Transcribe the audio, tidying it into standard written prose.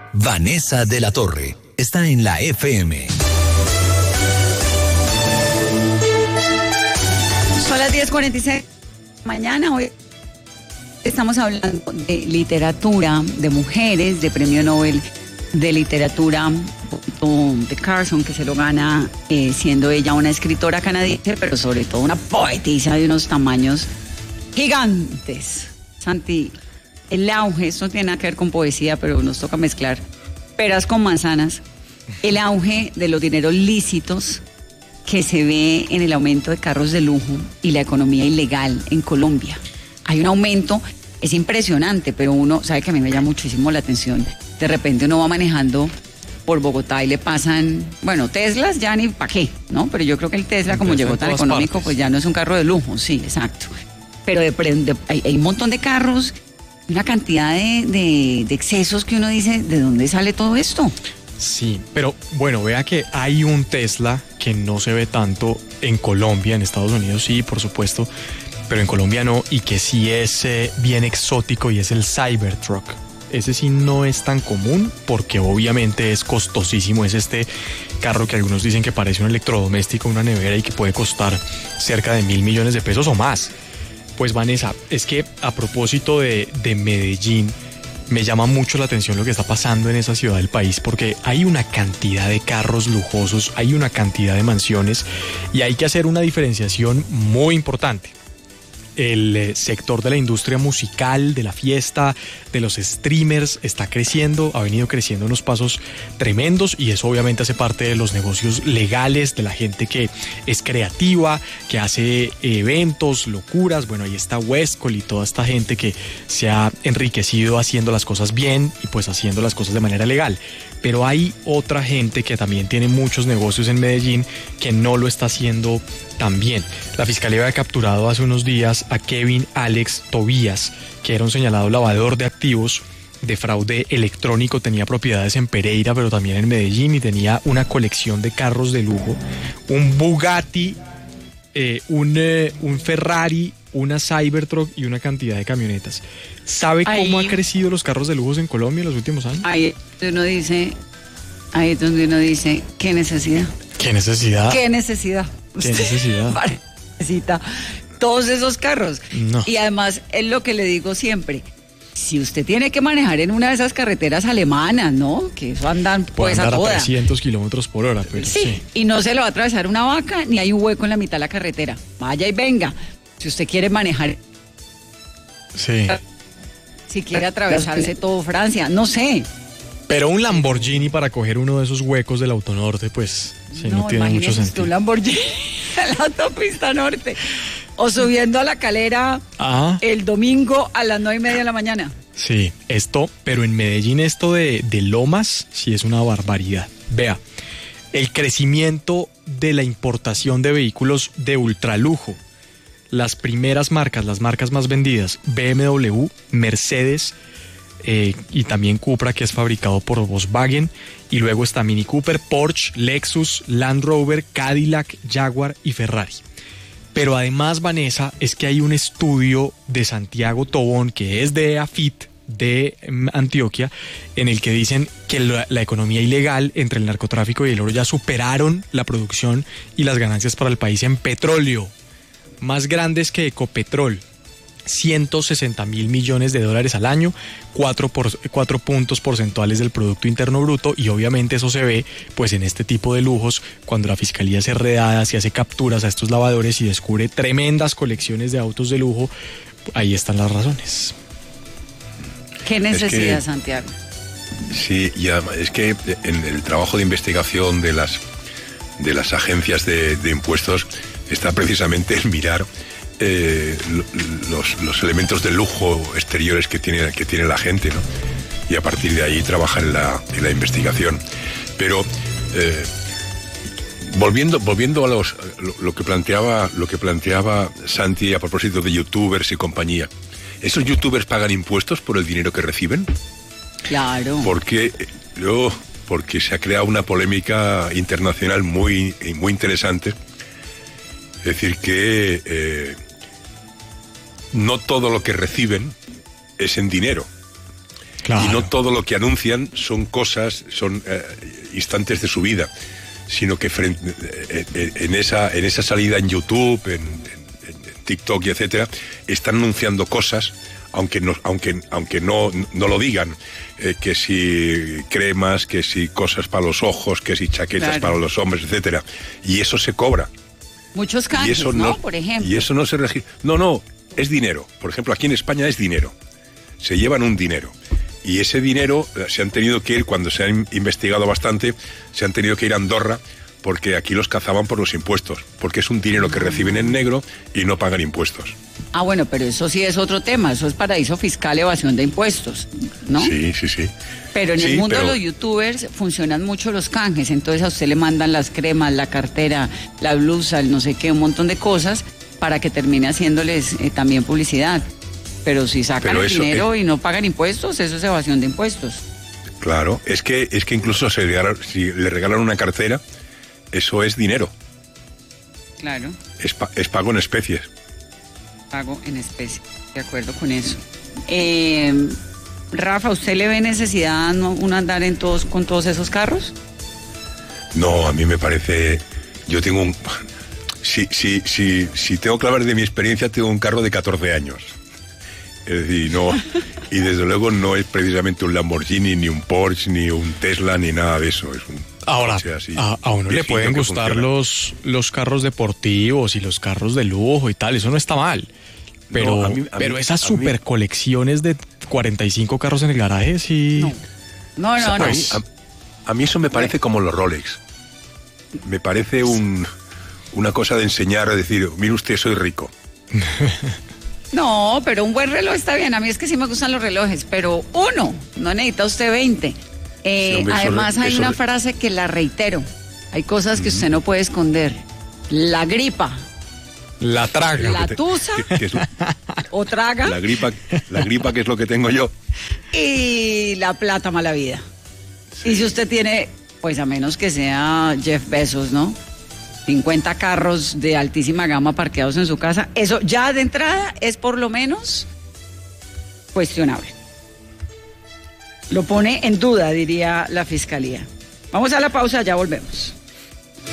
Vanessa de la Torre está en la FM. Son las 10:46 mañana. Hoy estamos hablando de literatura, de mujeres, de Premio Nobel de Literatura de Carson, que se lo gana siendo ella una escritora canadiense, pero sobre todo una poetisa de unos tamaños gigantes. Santi, el auge, esto no tiene nada que ver con poesía, pero nos toca mezclar peras con manzanas. El auge de los dineros lícitos que se ve en el aumento de carros de lujo y la economía ilegal en Colombia. Hay un aumento, es impresionante, pero uno sabe que a mí me llama muchísimo la atención. De repente uno va manejando por Bogotá y le pasan, bueno, Teslas ya ni para qué, ¿no? Pero yo creo que el Tesla, como llegó tan económico, partes, pues ya no es un carro de lujo, sí, exacto. Pero hay un montón de carros, una cantidad de excesos que uno dice, ¿de dónde sale todo esto? Sí, pero bueno, vea que hay un Tesla que no se ve tanto en Colombia, en Estados Unidos sí, por supuesto, pero en Colombia no, y que sí es bien exótico, y es el Cybertruck. Ese sí no es tan común porque obviamente es costosísimo. Es este carro que algunos dicen que parece un electrodoméstico, una nevera, y que puede costar cerca de 1.000 millones de pesos o más. Pues Vanessa, es que a propósito de Medellín, me llama mucho la atención lo que está pasando en esa ciudad del país, porque hay una cantidad de carros lujosos, hay una cantidad de mansiones, y hay que hacer una diferenciación muy importante. El sector de la industria musical, de la fiesta, de los streamers está creciendo, ha venido creciendo unos pasos tremendos, y eso obviamente hace parte de los negocios legales, de la gente que es creativa, que hace eventos, locuras. Bueno, ahí está Westcol y toda esta gente que se ha enriquecido haciendo las cosas bien y pues haciendo las cosas de manera legal. Pero hay otra gente que también tiene muchos negocios en Medellín que no lo está haciendo tan bien. La Fiscalía había capturado hace unos días a Kevin Alex Tobías, que era un señalado lavador de activos de fraude electrónico, tenía propiedades en Pereira, pero también en Medellín, y tenía una colección de carros de lujo, un Bugatti, un Ferrari, una Cybertruck y una cantidad de camionetas. ¿Sabe cómo ha crecido los carros de lujo en Colombia en los últimos años? Ahí es donde uno dice, ¿qué necesidad? ¿Qué necesidad? ¿Qué necesidad? ¿Qué necesidad? Necesita todos esos carros. No. Y además, es lo que le digo siempre, si usted tiene que manejar en una de esas carreteras alemanas, ¿no? Que eso andan pues andar a toda. 300 kilómetros por hora, pero sí. Y no se lo va a atravesar una vaca, ni hay un hueco en la mitad de la carretera. Vaya y venga. Si usted quiere manejar... Sí. Si quiere atravesarse todo Francia, no sé. Pero un Lamborghini para coger uno de esos huecos del Autonorte, pues sí, no tiene mucho sentido. Un Lamborghini en la autopista norte. O subiendo a la Calera el domingo a las 9:30 de la mañana. Sí, pero en Medellín esto de lomas sí es una barbaridad. Vea, el crecimiento de la importación de vehículos de ultralujo. Las primeras marcas, las marcas más vendidas, BMW, Mercedes y también Cupra, que es fabricado por Volkswagen, y luego está Mini Cooper, Porsche, Lexus, Land Rover, Cadillac, Jaguar y Ferrari. Pero además, Vanessa, es que hay un estudio de Santiago Tobón, que es de AFIT, de Antioquia, en el que dicen que la economía ilegal entre el narcotráfico y el oro ya superaron la producción y las ganancias para el país en petróleo, más grandes que Ecopetrol. 160.000 millones de dólares al año, 4 puntos porcentuales del Producto Interno Bruto, y obviamente eso se ve pues en este tipo de lujos, cuando la Fiscalía hace redadas y hace capturas a estos lavadores y descubre tremendas colecciones de autos de lujo. Ahí están las razones. ¿Qué necesidad, Santiago? Sí, ya es que en el trabajo de investigación de las agencias de impuestos está precisamente el mirar los elementos de lujo exteriores que tiene la gente, ¿no? Y a partir de ahí trabajar en la investigación. Pero volviendo a lo que planteaba Santi a propósito de youtubers y compañía, ¿esos youtubers pagan impuestos por el dinero que reciben? Claro. Porque se ha creado una polémica internacional muy interesante. Es decir, que no todo lo que reciben es en dinero. Claro. Y no todo lo que anuncian son cosas, son instantes de su vida, sino que en esa salida en YouTube, en TikTok y etcétera, están anunciando cosas, aunque no lo digan, que si cremas, que si cosas para los ojos, que si chaquetas para los hombres, etcétera, y eso se cobra. Muchos canjes, y eso no, por ejemplo. Y eso no se registra. No, es dinero. Por ejemplo, aquí en España es dinero. Se llevan un dinero. Y ese dinero se han tenido que ir, cuando se han investigado bastante, se han tenido que ir a Andorra, porque aquí los cazaban por los impuestos, porque es un dinero que reciben en negro y no pagan impuestos. Ah, bueno, pero eso sí es otro tema, eso es paraíso fiscal, evasión de impuestos, ¿no? Sí. Pero en el mundo de los youtubers funcionan mucho los canjes, entonces a usted le mandan las cremas, la cartera, la blusa, el no sé qué, un montón de cosas para que termine haciéndoles también publicidad. Pero si sacan el dinero y no pagan impuestos, eso es evasión de impuestos. Claro, es que incluso si le regalan una cartera, eso es dinero. Claro. Es pago en especies. Pago en especie, de acuerdo con eso. Rafa, ¿usted le ve necesidad uno andar con todos esos carros? No, a mí me parece... Yo tengo un... Si tengo que hablar de mi experiencia, tengo un carro de 14 años. Es decir, no... Y desde luego no es precisamente un Lamborghini, ni un Porsche, ni un Tesla, ni nada de eso. Es un... Ahora, a uno le pueden gustar los carros deportivos y los carros de lujo y tal, eso no está mal. Pero, pero esas super colecciones de 45 carros en el garaje, sí. No. A mí eso me parece como los Rolex. Me parece una cosa de enseñar, a decir, mire usted, soy rico. No, pero un buen reloj está bien. A mí es que sí me gustan los relojes, pero uno, no necesita usted 20. Además hay una frase que la reitero. Hay cosas que usted no puede esconder. La gripa. La traga. La tusa. O traga. La gripa, que es lo que tengo yo. Y la plata mala vida. Sí. Y si usted tiene, pues a menos que sea Jeff Bezos, ¿no? 50 carros de altísima gama parqueados en su casa, eso ya de entrada es por lo menos cuestionable. Lo pone en duda, diría la fiscalía. Vamos a la pausa, ya volvemos.